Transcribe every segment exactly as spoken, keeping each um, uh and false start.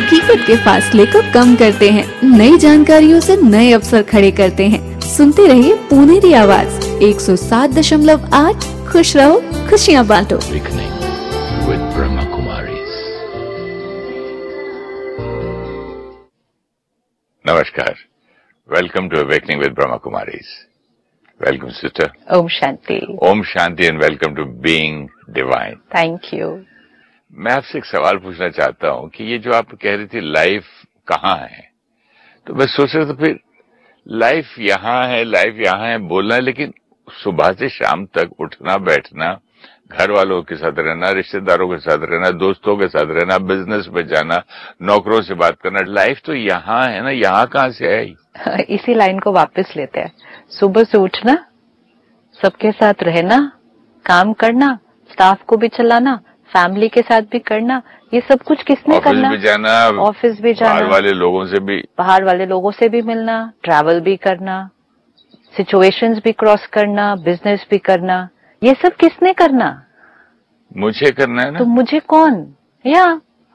हकीकत के फासले को कम करते हैं, नई जानकारियों से नए अवसर खड़े करते हैं। सुनते रहिए पुनेरी आवाज एक सौ सात दशमलव आठ। खुश रहो, खुशियाँ बांटो। With Brahma Kumaris. Namaskar. Welcome to Awakening with Brahma Kumaris. Welcome, sister. Om Shanti. Om Shanti and welcome to Being Divine. Thank you. मैं आपसे एक सवाल पूछना चाहता हूँ कि ये जो आप कह रही थी लाइफ कहाँ है, तो मैं सोच रहा था फिर लाइफ यहाँ है, लाइफ यहाँ है बोलना है, लेकिन सुबह से शाम तक उठना बैठना, घर वालों के साथ रहना, रिश्तेदारों के साथ रहना, दोस्तों के साथ रहना, बिजनेस में जाना, नौकरों से बात करना, लाइफ तो यहाँ है ना, यहाँ कहाँ से है? इसी लाइन को वापस लेते हैं। सुबह से उठना, सबके साथ रहना, काम करना, स्टाफ को भी चलाना, फैमिली के साथ भी करना, ये सब कुछ किसने करना? ऑफिस भी जाना, ऑफिस भी जाना, बाहर वाले लोगों से भी बाहर वाले लोगों से भी मिलना, ट्रैवल भी करना, सिचुएशंस भी क्रॉस करना, बिजनेस भी करना, ये सब किसने करना? मुझे करना है ना। तो मुझे कौन? या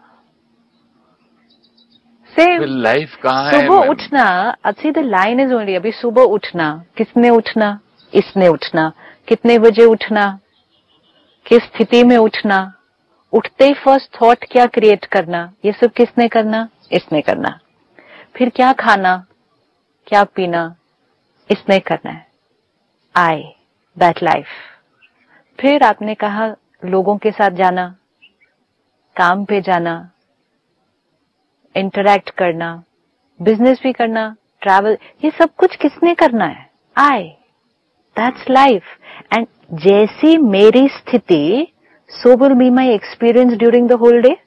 सेम लाइफ कहाँ है? सुबह उठना, अच्छी द लाइन इज ओनली, अभी सुबह उठना, किसने उठना? इसने उठना। कितने बजे उठना? किस स्थिति में उठना? उठते ही फर्स्ट थॉट क्या क्रिएट करना? ये सब किसने करना? इसने करना। फिर क्या खाना, क्या पीना, इसने करना है। आई दैट लाइफ। फिर आपने कहा लोगों के साथ जाना, काम पे जाना, इंटरैक्ट करना, बिजनेस भी करना, ट्रैवल, ये सब कुछ किसने करना है? आई। That's life. एंड जैसी मेरी स्थिति, so will be my experience during the whole day.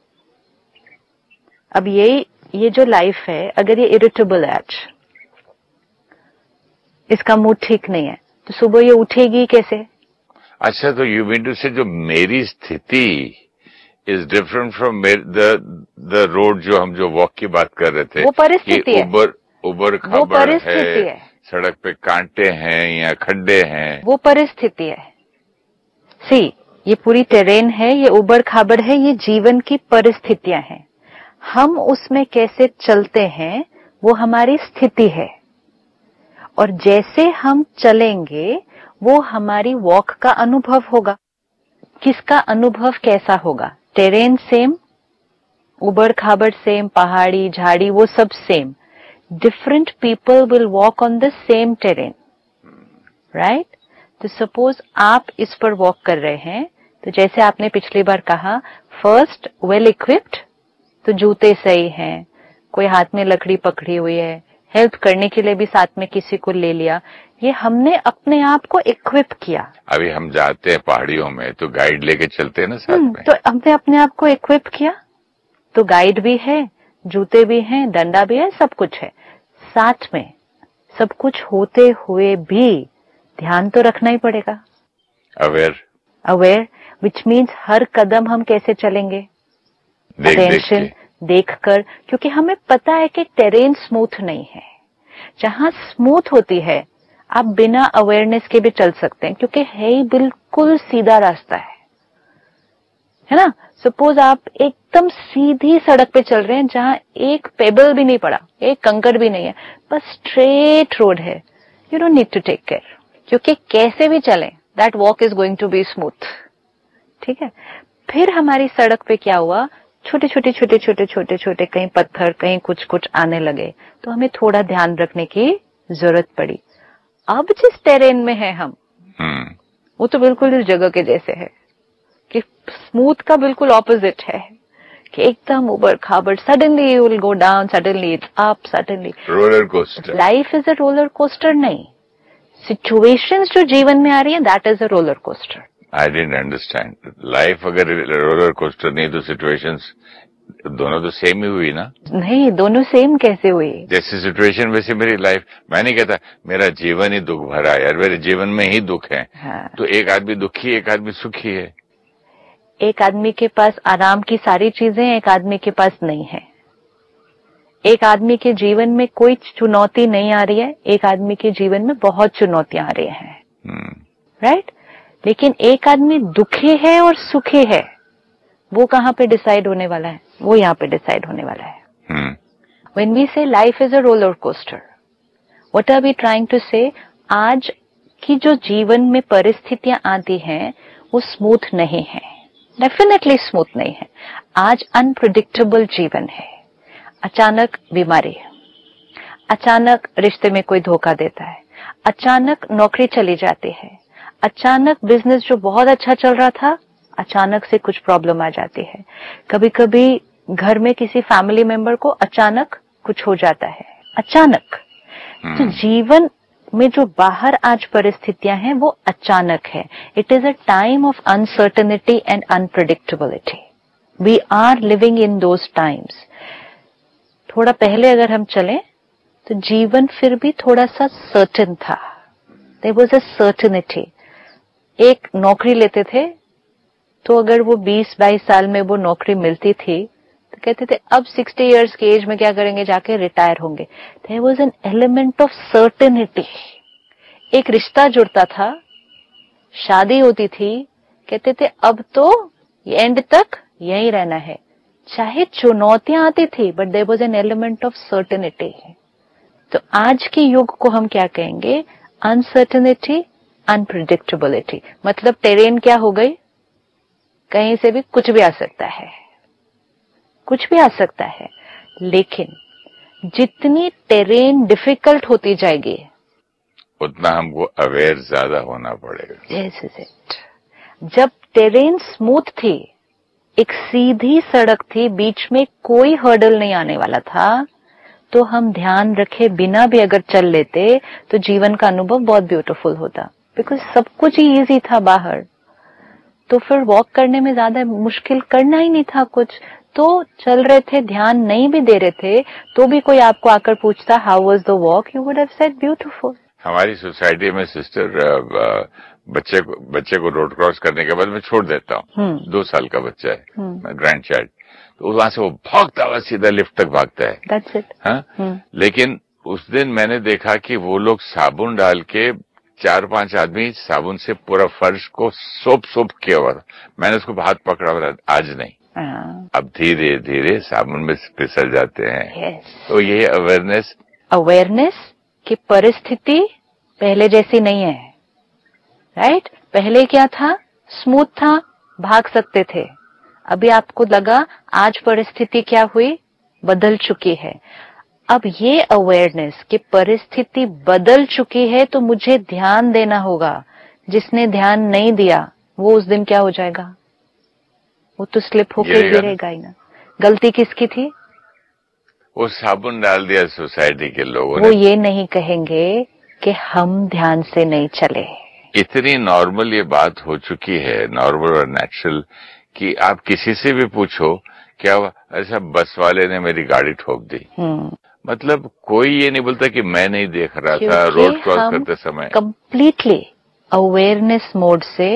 अब ये ये जो लाइफ है, अगर ये इरिटेबल है, आज इसका मूड ठीक नहीं है, तो सुबह ये उठेगी कैसे? अच्छा, तो यू मीन टू से जो मेरी स्थिति is different from the the road, जो हम जो वॉक की बात कर रहे थे, वो परिस्थिति है, उबर उबर वो परिस्थिति है, सड़क पे कांटे हैं या खड्डे हैं, वो परिस्थिति है। सी, ये पूरी टेरेन है, ये उबड़ खाबड़ है, ये जीवन की परिस्थितियां हैं। हम उसमें कैसे चलते हैं वो हमारी स्थिति है, और जैसे हम चलेंगे वो हमारी वॉक का अनुभव होगा। किसका अनुभव कैसा होगा? टेरेन सेम, उबड़ खाबड़ सेम, पहाड़ी झाड़ी वो सब same. Different people will walk on the same terrain, right? तो सपोज आप इस पर वॉक कर रहे हैं, तो जैसे आपने पिछली बार कहा, फर्स्ट वेल इक्विप्ड, तो जूते सही हैं, कोई हाथ में लकड़ी पकड़ी हुई है, हेल्प करने के लिए भी साथ में किसी को ले लिया, ये हमने अपने आप को इक्विप किया। अभी हम जाते हैं पहाड़ियों में तो गाइड लेके चलते हैं ना साथ में, तो हमने अपने आप को इक्विप किया, तो गाइड भी है, जूते भी हैं, डंडा भी है, सब कुछ है साथ में। सब कुछ होते हुए भी ध्यान तो रखना ही पड़ेगा। अवेयर अवेयर विच मीन्स हर कदम हम कैसे चलेंगे, अटेंशन देख कर, क्योंकि हमें पता है कि टेरेन स्मूथ नहीं है। जहां स्मूथ होती है आप बिना अवेयरनेस के भी चल सकते हैं, क्योंकि है ही बिल्कुल सीधा रास्ता है, है ना? सपोज आप एकदम सीधी सड़क पे चल रहे हैं, जहां एक पेबल भी नहीं पड़ा, एक कंकड़ भी नहीं है, बस स्ट्रेट रोड है, you don't need to take care, क्योंकि कैसे भी चलें that walk is going to be smooth. ठीक है। फिर हमारी सड़क पे क्या हुआ, छोटे छोटे छोटे छोटे छोटे छोटे कहीं पत्थर, कहीं कुछ कुछ आने लगे, तो हमें थोड़ा ध्यान रखने की जरूरत पड़ी। अब जिस टेरेन में है हम, वो तो बिल्कुल इस जगह के जैसे है कि स्मूथ का बिल्कुल ऑपोजिट है, कि एकदम उबड़ खाबड़, suddenly you will go down, suddenly it's up, suddenly roller coaster. Life is a roller coaster नहीं, सिचुएशंस जो जीवन में आ रही है that is a roller coaster. I didn't understand. Life अगर रोलर कोस्टर नहीं तो सिचुएशंस दोनों तो सेम ही हुई ना? नहीं, दोनों सेम कैसे हुई? जैसी सिचुएशन वैसे मेरी लाइफ। मैं नहीं कहता मेरा जीवन ही दुख भरा है, यार मेरे जीवन में ही दुख है। हाँ। तो एक आदमी दुखी, एक आदमी सुखी है। एक आदमी के पास आराम की सारी चीजें, एक आदमी के पास नहीं है। एक आदमी के जीवन में कोई चुनौती नहीं आ रही है, एक आदमी के जीवन में बहुत चुनौतियां आ रही हैं, राइट? लेकिन एक आदमी दुखी है और सुखी है, वो कहाँ पे डिसाइड होने वाला है? वो यहाँ पे डिसाइड होने वाला है. hmm. When we say life is a roller coaster, what are we trying to say? आज की जो जीवन में परिस्थितियां आती हैं वो स्मूथ नहीं है, डेफिनेटली स्मूथ नहीं है. आज अनप्रिडिक्टेबल जीवन है. अचानक बीमारी, अचानक रिश्ते में कोई धोखा देता है, अचानक नौकरी चली जाती है, अचानक बिजनेस जो बहुत अच्छा चल रहा था अचानक से कुछ प्रॉब्लम आ जाती है. कभी कभी घर में किसी फैमिली मेंबर को अचानक कुछ हो जाता है, अचानक. तो जीवन में जो बाहर आज परिस्थितियां हैं वो अचानक है. It is a time of uncertainty and unpredictability. We are living in those times. थोड़ा पहले अगर हम चलें तो जीवन फिर भी थोड़ा सा सर्टेन था. There was a certainty. एक नौकरी लेते थे तो अगर वो बीस बाईस साल में वो नौकरी मिलती थी तो कहते थे अब साठ इयर्स की एज में क्या करेंगे, जाके रिटायर होंगे. There was an element of certainty. एक रिश्ता जुड़ता था, शादी होती थी, कहते थे अब तो एंड तक यहीं रहना है. चाहे चुनौतियां आती थी but there was an element of certainty. तो आज के युग को हम क्या कहेंगे? Uncertainty, unpredictability. मतलब टेरेन क्या हो गई? कहीं से भी कुछ भी आ सकता है, कुछ भी आ सकता है. लेकिन जितनी टेरेन डिफिकल्ट होती जाएगी उतना हमको अवेयर ज्यादा होना पड़ेगा. This is it. जब टेरेन स्मूथ थी, एक सीधी सड़क थी, बीच में कोई हर्डल नहीं आने वाला था, तो हम ध्यान रखे बिना भी अगर चल लेते तो जीवन का अनुभव बहुत ब्यूटीफुल होता. बिकॉज सब कुछ ही इजी था बाहर, तो फिर वॉक करने में ज्यादा मुश्किल करना ही नहीं था कुछ. तो चल रहे थे, ध्यान नहीं भी दे रहे थे, तो भी कोई आपको आकर पूछता how was the walk, you would have said beautiful. हमारी सोसाइटी में सिस्टर बच्चे को बच्चे को रोड क्रॉस करने के बाद मैं छोड़ देता हूँ. दो साल का बच्चा है, ग्रैंड चाइल्ड, तो वहां से वो भागता हुआ सीधा लिफ्ट तक भागता है. That's it. हाँ, लेकिन उस दिन मैंने देखा कि वो लोग साबुन डाल के, चार पांच आदमी साबुन से पूरा फर्श को सोप सोप किया हुआ था. मैंने उसको हाथ पकड़ा हुआ, आज नहीं, अब धीरे धीरे साबुन में फिसल जाते हैं. yes. तो ये अवेयरनेस अवेयरनेस की परिस्थिति पहले जैसी नहीं है. Right right? पहले क्या था? स्मूथ था, भाग सकते थे. अभी आपको लगा आज परिस्थिति क्या हुई? बदल चुकी है. अब ये अवेयरनेस कि परिस्थिति बदल चुकी है तो मुझे ध्यान देना होगा. जिसने ध्यान नहीं दिया वो उस दिन क्या हो जाएगा? वो तो स्लिप होकर गिरेगा ही ना. गलती किसकी थी? वो साबुन डाल दिया सोसाइटी के लोगों ने. वो ये नहीं कहेंगे कि हम ध्यान से नहीं चले. इतनी नॉर्मल ये बात हो चुकी है, नॉर्मल और नेचुरल, कि आप किसी से भी पूछो क्या ऐसा बस वाले ने मेरी गाड़ी ठोक दी. मतलब कोई ये नहीं बोलता कि मैं नहीं देख रहा था रोड क्रॉस करते समय. कंप्लीटली अवेयरनेस मोड से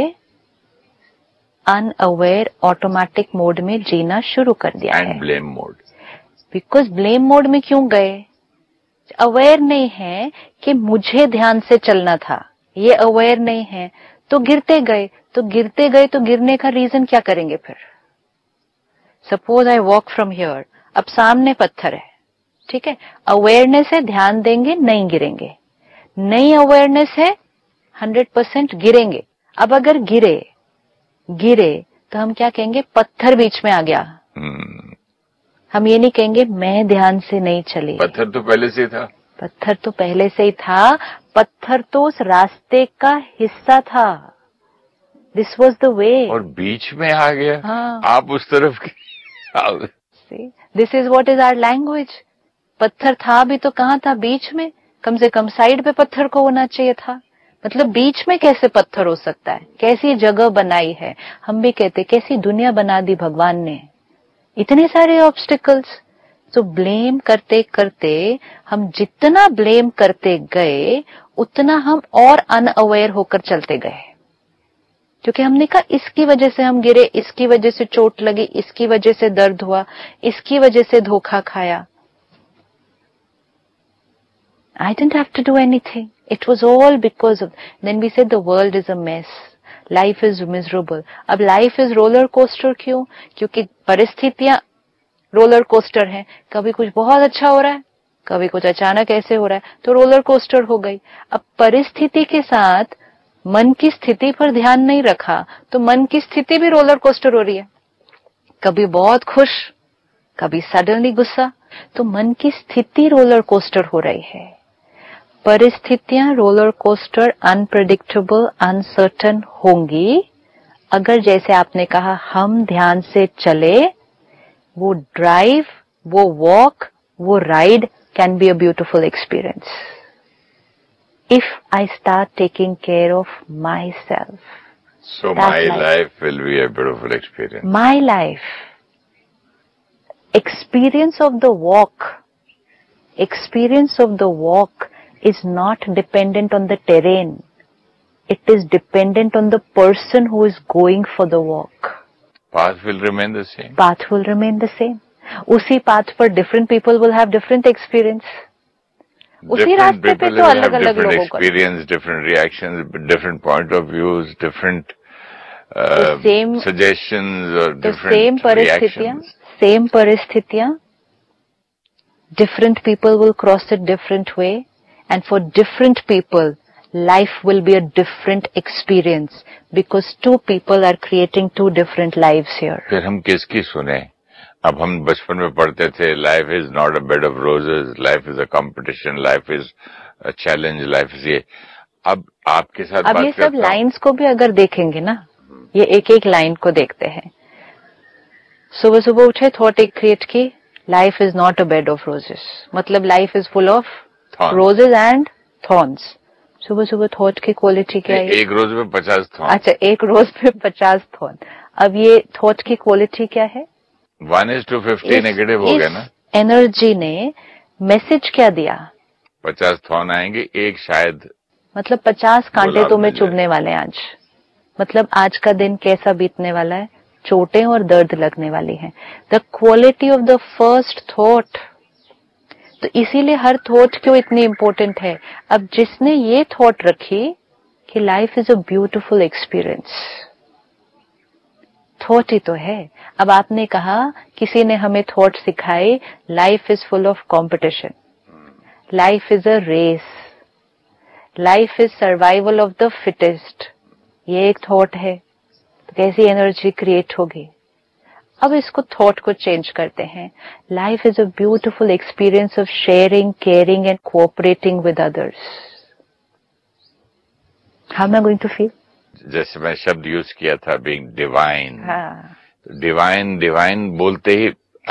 अनअवेयर ऑटोमेटिक मोड में जीना शुरू कर दिया है. And blame mode. Because blame mode में क्यों गए? अवेयर नहीं है कि मुझे ध्यान से चलना था, ये अवेयर नहीं है तो गिरते गए. तो गिरते गए तो गिरने का रीजन क्या करेंगे फिर? Suppose I walk from here, अब सामने पत्थर है, ठीक है, अवेयरनेस है, ध्यान देंगे, नहीं गिरेंगे. नहीं अवेयरनेस है, हंड्रेड परसेंट गिरेंगे. अब अगर गिरे गिरे तो हम क्या कहेंगे? पत्थर बीच में आ गया. hmm. हम ये नहीं कहेंगे मैं ध्यान से नहीं चली. पत्थर तो पहले से था. पत्थर तो पहले से ही था. पत्थर तो उस रास्ते का हिस्सा था. This was the way. और बीच में आ गया. हाँ. आप उस तरफ this is what is our language. पत्थर था भी तो कहाँ था? बीच में. कम से कम साइड पे पत्थर को होना चाहिए था. मतलब बीच में कैसे पत्थर हो सकता है? कैसी जगह बनाई है? हम भी कहते कैसी दुनिया बना दी भगवान ने, इतने सारे ऑब्स्टिकल्स. तो ब्लेम करते करते हम जितना ब्लेम करते गए उतना हम और अनअवेयर होकर चलते गए. क्योंकि हमने कहा इसकी वजह से हम गिरे, इसकी वजह से चोट लगी, इसकी वजह से दर्द हुआ, इसकी वजह से धोखा खाया. I didn't have to do anything. It was all because of. Then we said the world is a mess. Life is miserable. अब लाइफ इज रोलर कोस्टर क्यों? क्योंकि परिस्थितियां रोलर कोस्टर हैं। कभी कुछ बहुत अच्छा हो रहा है, कभी कुछ अचानक ऐसे हो रहा है, तो रोलर कोस्टर हो गई। अब परिस्थिति के साथ मन की स्थिति पर ध्यान नहीं रखा तो मन की स्थिति भी रोलर कोस्टर हो रही है। कभी बहुत खुश, कभी सडनली गुस्सा, तो मन की स्थिति रोलर कोस्टर हो रही है। परिस्थितियां रोलर कोस्टर, अनप्रेडिक्टेबल, अनसर्टन होंगी अगर, जैसे आपने कहा, हम ध्यान से चले। वो ड्राइव, वो वॉक, वो ride can be a beautiful experience if I start taking care of myself. So my life will be a beautiful experience. My life. Experience of the walk. Experience of the walk is not dependent on the terrain. It is dependent on the person who is going for the walk. Path will remain the same. Path will remain the same. उसी path पर different people will have different experience. उसी रास्ते पे तो अलग अलग लोगों को experience, different reactions, different point of views, different suggestions और डिफरेंट सेम परिस्थितियां सेम परिस्थितियां different people will cross it different way, and for different people life will be a different experience because to people are creating to different lives here. फिर हम किसकी सुने? अब हम बचपन में पढ़ते थे, life is not a bed of roses, life is a competition, life is a challenge, life is ये। अब आपके साथ अब ये सब लाइन्स को भी अगर देखेंगे ना, ये एक एक लाइन को देखते हैं। सुबह सुबह उठे, थॉट एक क्रिएट की, life is not a bed of roses, मतलब life is full of roses and thorns. सुबह सुबह थॉट की क्वालिटी क्या है? एक रोज में पचास थॉर्न। अच्छा, एक रोज में पचास थॉर्न। अब ये थॉट की क्वालिटी क्या है? One is to fifty negative हो गया ना। एनर्जी ने मैसेज क्या दिया? पचास थॉर्न आएंगे, एक शायद, मतलब पचास कांटे तुम्हें चुभने वाले हैं आज। मतलब आज का दिन कैसा बीतने वाला है? चोटें और दर्द लगने वाली हैं। The quality of the first thought. तो इसीलिए हर थॉट क्यों इतनी इंपॉर्टेंट है? अब जिसने ये थॉट रखी कि life is a beautiful experience, thought ही तो है। अब आपने कहा किसी ने हमें थॉट सिखाए, life is full of competition, life is a race, life is survival of the fittest. ये एक थॉट है, तो कैसी एनर्जी क्रिएट होगी? अब इसको थॉट को चेंज करते हैं। Life is a beautiful experience of sharing, caring and cooperating with others. How am I going to feel? जैसे मैं शब्द यूज किया था, बीइंग डिवाइन। डिवाइन डिवाइन बोलते ही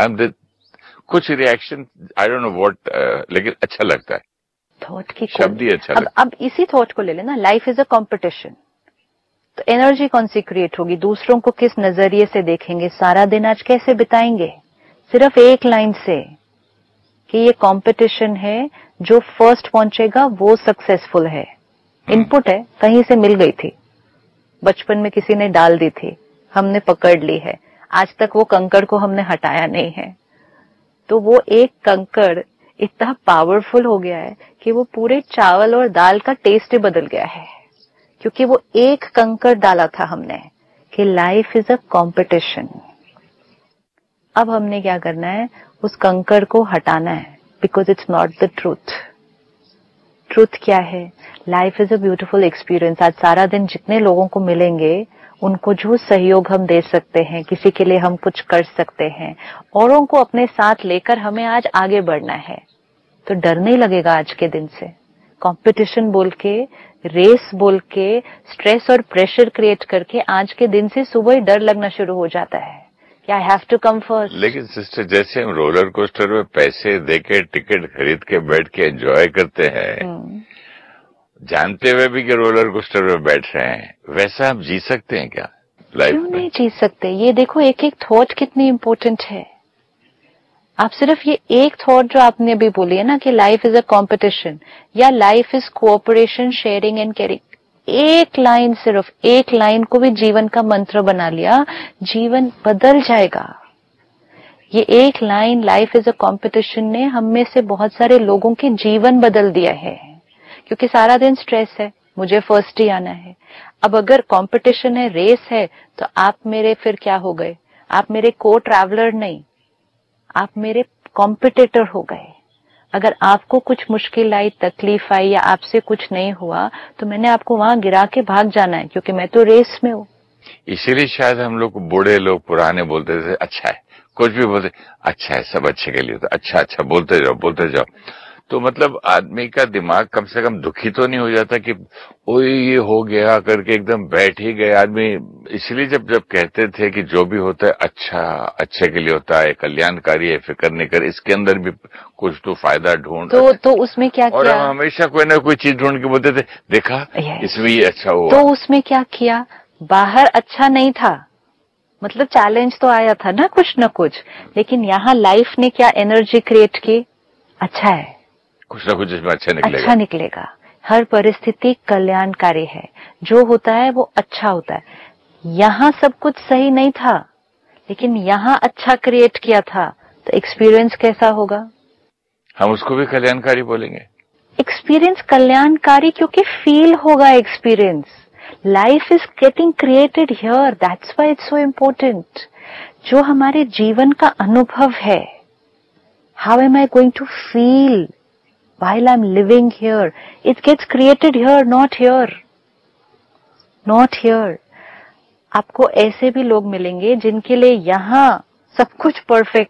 कुछ reaction, I don't know what, लेकिन अच्छा लगता है। थॉट की शब्द ही अच्छा लगता है। अब इसी थॉट को ले लेना, लाइफ इज अ कंपटीशन, तो एनर्जी कौन सी क्रिएट होगी? दूसरों को किस नजरिए से देखेंगे? सारा दिन आज कैसे बिताएंगे? सिर्फ एक लाइन से कि ये कंपटीशन है, जो फर्स्ट पहुंचेगा वो सक्सेसफुल है। इनपुट है, कहीं से मिल गई थी, बचपन में किसी ने डाल दी थी, हमने पकड़ ली है, आज तक वो कंकड़ को हमने हटाया नहीं है। तो वो एक कंकड़ इतना पावरफुल हो गया है कि वो पूरे चावल और दाल का टेस्ट ही बदल गया है, क्योंकि वो एक कंकड़ डाला था हमने कि लाइफ इज अ कंपटीशन। अब हमने क्या करना है? उस कंकड़ को हटाना है, because it's not the truth. Truth क्या है? Life is a beautiful experience. आज सारा दिन जितने लोगों को मिलेंगे, उनको जो सहयोग हम दे सकते हैं, किसी के लिए हम कुछ कर सकते हैं, औरों को अपने साथ लेकर हमें आज आगे बढ़ना है, तो डर नहीं लगेगा आज के दिन से। कंपटीशन बोल के, रेस बोल के, स्ट्रेस और प्रेशर क्रिएट करके आज के दिन से सुबह ही डर लगना शुरू हो जाता है कि I have to come first. लेकिन सिस्टर, जैसे हम रोलर कोस्टर में पैसे देके टिकट खरीद के बैठ के एंजॉय करते हैं, जानते हुए भी कि रोलर कोस्टर में बैठ रहे हैं, वैसा आप जी सकते हैं क्या लाइफ में? क्यों नहीं जी सकते? ये देखो एक एक थॉट कितनी इंपॉर्टेंट है। आप सिर्फ ये एक थॉट जो आपने अभी बोली है ना कि लाइफ इज अ कंपटीशन या life is cooperation, sharing and caring, एक लाइन, सिर्फ एक लाइन को भी जीवन का मंत्र बना लिया, जीवन बदल जाएगा। ये एक line, life is a competition, ने हम में से बहुत सारे लोगों के जीवन बदल दिया है, क्योंकि सारा दिन स्ट्रेस है, मुझे फर्स्ट ही आना है। अब अगर कंपटीशन है, रेस है, तो आप मेरे फिर क्या हो गए? आप मेरे को ट्रैवलर नहीं, आप मेरे कॉम्पिटिटर हो गए। अगर आपको कुछ मुश्किल आई, तकलीफ आई या आपसे कुछ नहीं हुआ, तो मैंने आपको वहां गिरा के भाग जाना है, क्योंकि मैं तो रेस में हूं। इसीलिए शायद हम लोग बूढ़े लोग पुराने बोलते थे अच्छा है, कुछ भी बोलते अच्छा है, सब अच्छे के लिए, तो अच्छा अच्छा बोलते जाओ बोलते जाओ। तो मतलब आदमी का दिमाग कम से कम दुखी तो नहीं हो जाता कि ओए ये हो गया करके एकदम बैठ ही गए आदमी। इसलिए जब जब कहते थे कि जो भी होता है अच्छा अच्छे के लिए होता है, कल्याणकारी है, फिक्र नहीं कर, इसके अंदर भी कुछ तो फायदा ढूंढ, तो तो उसमें क्या और किया? हम हमेशा कोई ना कोई चीज ढूंढ के बोलते थे देखा इसमें ये अच्छा हुआ। तो उसमें क्या किया? बाहर अच्छा नहीं था, मतलब चैलेंज तो आया था ना कुछ ना कुछ, लेकिन यहाँ लाइफ ने क्या एनर्जी क्रिएट की? अच्छा है, कुछ ना कुछ इसमें अच्छा निकलेगा, अच्छा निकलेगा। हर परिस्थिति कल्याणकारी है, जो होता है वो अच्छा होता है। यहाँ सब कुछ सही नहीं था, लेकिन यहाँ अच्छा क्रिएट किया था, तो एक्सपीरियंस कैसा होगा? हम उसको भी कल्याणकारी बोलेंगे। एक्सपीरियंस कल्याणकारी, क्योंकि फील होगा experience. Life is getting created here, that's why it's so important. जो हमारे जीवन का अनुभव है, how am I going to feel while I'm living here, it gets created here, not here, not here. आपको ऐसे भी लोग मिलेंगे जिनके लिए यहाँ सब कुछ परफेक्ट